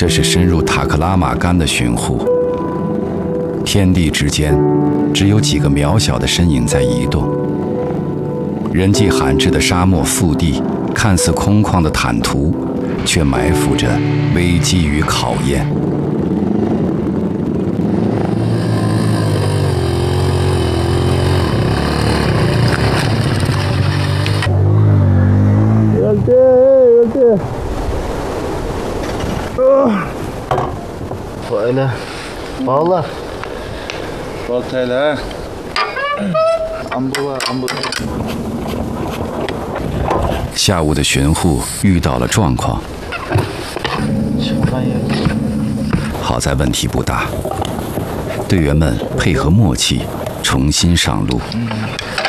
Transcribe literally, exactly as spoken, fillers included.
这是深入塔克拉玛干的巡护。天地之间，只有几个渺小的身影在移动。人迹罕至的沙漠腹地，看似空旷的坦途，却埋伏着危机与考验。 有劲，有劲！啊，坏了，爆了！爆开了！安不啊，安不！ 下午的巡护遇到了状况，好在问题不大，队员们配合默契，重新上路。